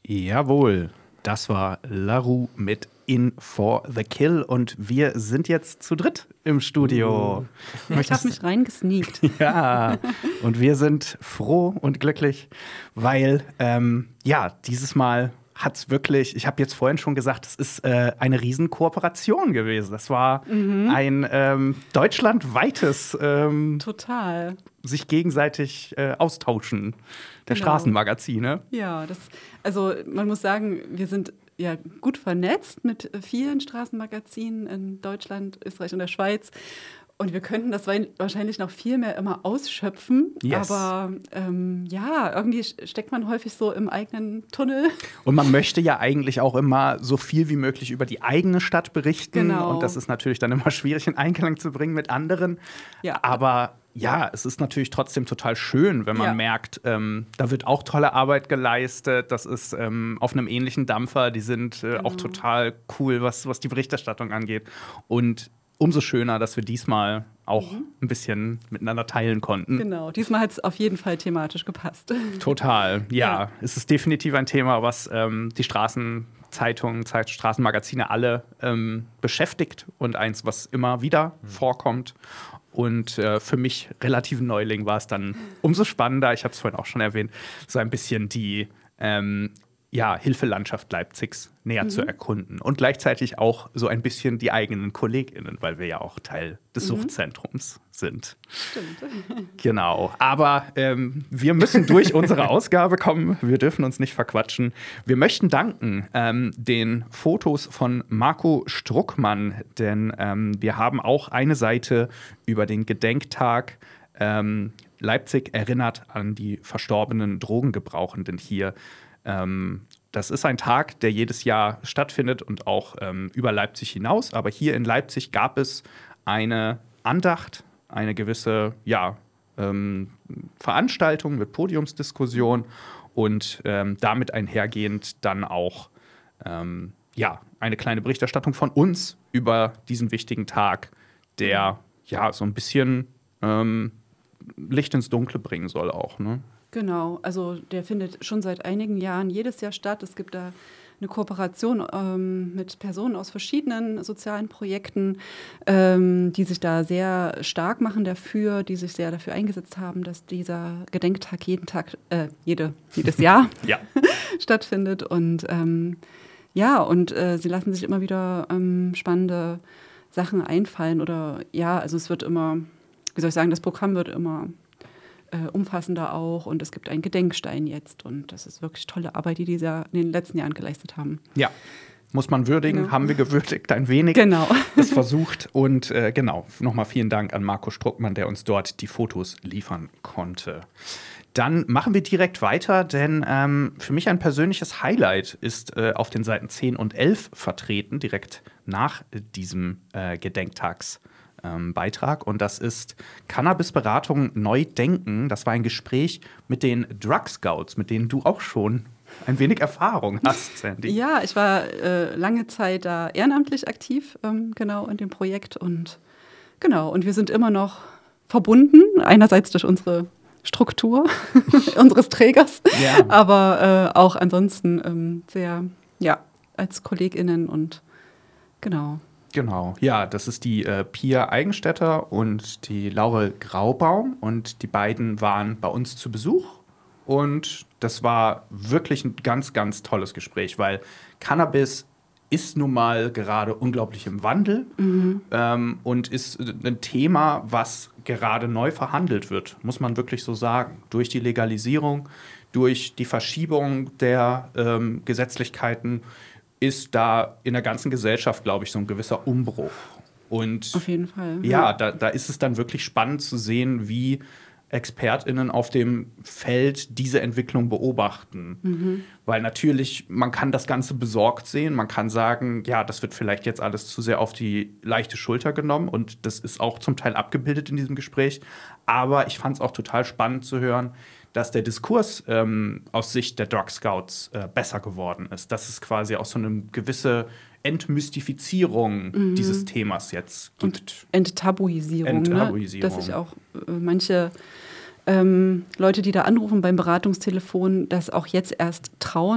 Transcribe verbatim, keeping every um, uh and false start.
Jawohl, das war LaRue mit In for the Kill und wir sind jetzt zu dritt im Studio. Uh. Ich habe mich reingesneakt. Ja, und wir sind froh und glücklich, weil, ähm, ja, dieses Mal hat's wirklich, ich habe jetzt vorhin schon gesagt, es ist äh, eine Riesenkooperation gewesen. Das war mhm. ein ähm, deutschlandweites ähm, Total. sich gegenseitig äh, austauschen der Genau. Straßenmagazine. Ja, das, also man muss sagen, wir sind ja gut vernetzt mit vielen Straßenmagazinen in Deutschland, Österreich und der Schweiz. Und wir könnten das wahrscheinlich noch viel mehr immer ausschöpfen. Yes. Aber ähm, ja, irgendwie steckt man häufig so im eigenen Tunnel. Und man möchte ja eigentlich auch immer so viel wie möglich über die eigene Stadt berichten. Genau. Und das ist natürlich dann immer schwierig in Einklang zu bringen mit anderen. Ja. Aber ja, es ist natürlich trotzdem total schön, wenn man ja. merkt, ähm, da wird auch tolle Arbeit geleistet. Das ist ähm, auf einem ähnlichen Dampfer. Die sind äh, genau. auch total cool, was, was die Berichterstattung angeht. Und umso schöner, dass wir diesmal auch mhm. ein bisschen miteinander teilen konnten. Genau, diesmal hat es auf jeden Fall thematisch gepasst. Total, ja. ja. Es ist definitiv ein Thema, was ähm, die Straßenzeitungen, Straßenmagazine alle ähm, beschäftigt und eins, was immer wieder mhm. vorkommt. Und äh, für mich relativ Neuling war es dann umso spannender, ich habe es vorhin auch schon erwähnt, so ein bisschen die ähm, ja, Hilfelandschaft Leipzigs näher mhm. zu erkunden. Und gleichzeitig auch so ein bisschen die eigenen KollegInnen, weil wir ja auch Teil des mhm. Suchtzentrums sind. Stimmt. Genau. Aber ähm, wir müssen durch unsere Ausgabe kommen. Wir dürfen uns nicht verquatschen. Wir möchten danken ähm, den Fotos von Marco Struckmann, denn ähm, wir haben auch eine Seite über den Gedenktag ähm, Leipzig erinnert an die verstorbenen Drogengebrauchenden hier. Ähm, das ist ein Tag, der jedes Jahr stattfindet und auch ähm, über Leipzig hinaus. Aber hier in Leipzig gab es eine Andacht, eine gewisse ja, ähm, Veranstaltung mit Podiumsdiskussion und ähm, damit einhergehend dann auch ähm, ja, eine kleine Berichterstattung von uns über diesen wichtigen Tag, der ja so ein bisschen ähm, Licht ins Dunkle bringen soll auch, ne? Genau, also der findet schon seit einigen Jahren jedes Jahr statt. Es gibt da eine Kooperation ähm, mit Personen aus verschiedenen sozialen Projekten, ähm, die sich da sehr stark machen dafür, die sich sehr dafür eingesetzt haben, dass dieser Gedenktag jeden Tag, äh, jede, jedes Jahr ja. stattfindet. Und ähm, ja, und äh, sie lassen sich immer wieder ähm, spannende Sachen einfallen. Oder ja, also es wird immer, wie soll ich sagen, das Programm wird immer Äh, umfassender auch und es gibt einen Gedenkstein jetzt und das ist wirklich tolle Arbeit, die die in den letzten Jahren geleistet haben. Ja, muss man würdigen, genau. Haben wir gewürdigt, ein wenig. Genau. Das versucht und äh, genau, nochmal vielen Dank an Marco Struckmann, der uns dort die Fotos liefern konnte. Dann machen wir direkt weiter, denn ähm, für mich ein persönliches Highlight ist äh, auf den Seiten zehn und elf vertreten, direkt nach diesem äh, Gedenktags. Ähm, Beitrag und das ist Cannabis-Beratung neu denken. Das war ein Gespräch mit den Drug Scouts, mit denen du auch schon ein wenig Erfahrung hast, Sandy. Ja, ich war äh, lange Zeit da ehrenamtlich aktiv, ähm, genau in dem Projekt und genau, und wir sind immer noch verbunden, einerseits durch unsere Struktur unseres Trägers, ja. aber äh, auch ansonsten ähm, sehr, ja, als KollegInnen und genau. Genau, ja, das ist die äh, Pia Eigenstädter und die Laurel Graubaum und die beiden waren bei uns zu Besuch und das war wirklich ein ganz, ganz tolles Gespräch, weil Cannabis ist nun mal gerade unglaublich im Wandel mhm. ähm, und ist ein Thema, was gerade neu verhandelt wird, muss man wirklich so sagen, durch die Legalisierung, durch die Verschiebung der ähm, Gesetzlichkeiten ist da in der ganzen Gesellschaft, glaube ich, so ein gewisser Umbruch. Und auf jeden Fall. Ja, ja da, da ist es dann wirklich spannend zu sehen, wie ExpertInnen auf dem Feld diese Entwicklung beobachten. Mhm. Weil natürlich, man kann das Ganze besorgt sehen, man kann sagen, ja, das wird vielleicht jetzt alles zu sehr auf die leichte Schulter genommen und das ist auch zum Teil abgebildet in diesem Gespräch. Aber ich fand es auch total spannend zu hören, dass der Diskurs ähm, aus Sicht der Drug Scouts äh, besser geworden ist. Dass es quasi auch so eine gewisse Entmystifizierung mhm. dieses Themas jetzt gibt. Und Enttabuisierung. Enttabuisierung. Ne? Dass sich auch äh, manche ähm, Leute, die da anrufen beim Beratungstelefon, das auch jetzt erst trauen,